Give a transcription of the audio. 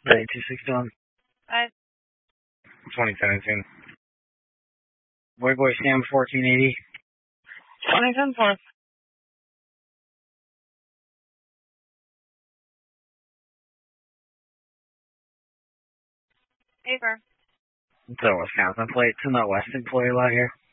261. 2017. Boy Sam 1480. 2010 4. Paper. It's a Wisconsin plate. It's not West employee lot here.